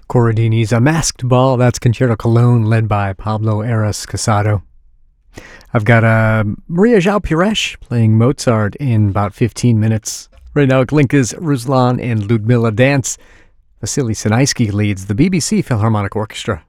Corradini's A Masked Ball. That's Concerto Cologne, led by Pablo Eras Casado. I've got Maria João Pires playing Mozart in about 15 minutes. Right now, Glinka's Ruslan and Ludmilla dance. Vasily Sinaisky leads the BBC Philharmonic Orchestra.